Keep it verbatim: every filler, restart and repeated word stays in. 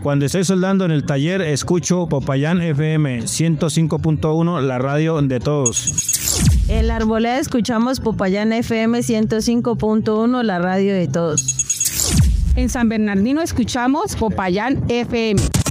Cuando estoy soldando en el taller, escucho Popayán F M ciento cinco punto uno, la radio de todos. En la Arboleda escuchamos Popayán F M ciento cinco punto uno, la radio de todos. En San Bernardino escuchamos Popayán F M.